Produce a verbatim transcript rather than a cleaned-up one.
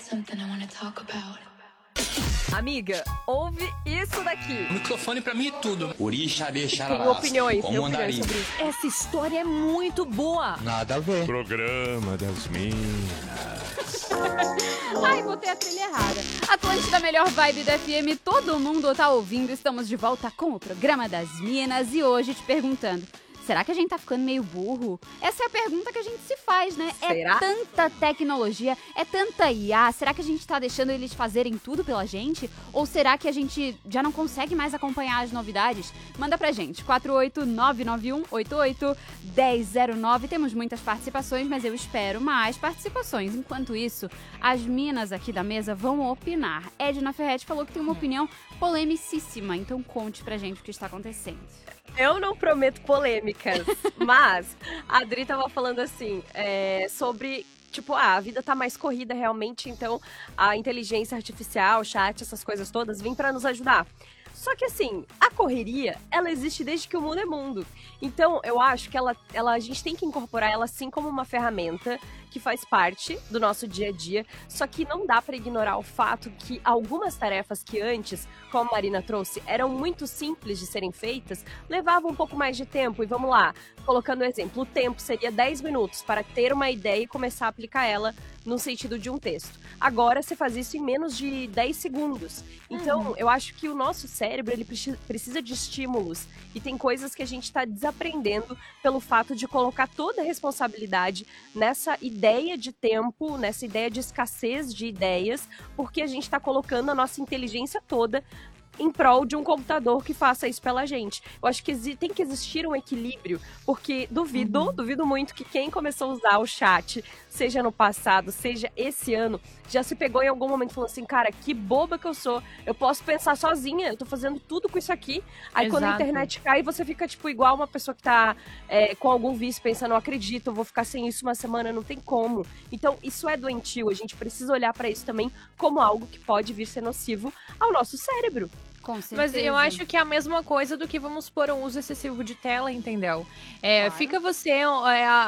something I wanna talk about. Amiga, ouve isso daqui. O microfone pra mim é tudo. Orixá, deixa Tenho opiniões, com tenho mandarim. opiniões sobre isso. Essa história é muito boa. Nada a ver. Programa das Minas. Ai, botei a trilha errada. Atlântida, melhor vibe da F M, todo mundo tá ouvindo. Estamos de volta com o programa das Minas e hoje te perguntando: será que a gente tá ficando meio burro? Essa é a pergunta que a gente se faz, né? Será? É tanta tecnologia, é tanta I A. Será que a gente tá deixando eles fazerem tudo pela gente? Ou será que a gente já não consegue mais acompanhar as novidades? Manda pra gente, quatro oito nove nove um oito oito um zero zero nove. Temos muitas participações, mas eu espero mais participações. Enquanto isso, as minas aqui da mesa vão opinar. Edna Ferretti falou que tem uma opinião polemicíssima, então conte pra gente o que está acontecendo. Eu não prometo polêmicas, mas a Adri tava falando assim, é, sobre, tipo, ah, a vida tá mais corrida realmente, então a inteligência artificial, chat, essas coisas todas, vêm pra nos ajudar. Só que assim, a correria, ela existe desde que o mundo é mundo. Então, eu acho que ela, ela, a gente tem que incorporar ela assim como uma ferramenta que faz parte do nosso dia a dia, só que não dá pra ignorar o fato que algumas tarefas que antes, como a Marina trouxe, eram muito simples de serem feitas, levavam um pouco mais de tempo. E vamos lá, colocando o exemplo, o tempo seria dez minutos para ter uma ideia e começar a aplicar ela no sentido de um texto. Agora, você faz isso em menos de dez segundos. Então, uhum. eu acho que o nosso cérebro, ele precisa de estímulos. E tem coisas que a gente está desaprendendo pelo fato de colocar toda a responsabilidade nessa ideia de tempo, nessa ideia de escassez de ideias, porque a gente está colocando a nossa inteligência toda em prol de um computador que faça isso pela gente. Eu acho que tem que existir um equilíbrio, porque duvido, uhum. duvido muito que quem começou a usar o chat, seja no passado, seja esse ano, já se pegou em algum momento e falou assim, cara, que boba que eu sou, eu posso pensar sozinha, eu tô fazendo tudo com isso aqui. Aí Exato. Quando a internet cai, você fica tipo igual uma pessoa que tá é, com algum vício, pensa, não acredito, eu vou ficar sem isso uma semana, não tem como. Então, isso é doentio, a gente precisa olhar pra isso também como algo que pode vir ser nocivo ao nosso cérebro. Com certeza. Mas eu acho que é a mesma coisa do que, vamos supor, um uso excessivo de tela, entendeu? É, Claro. Fica você é,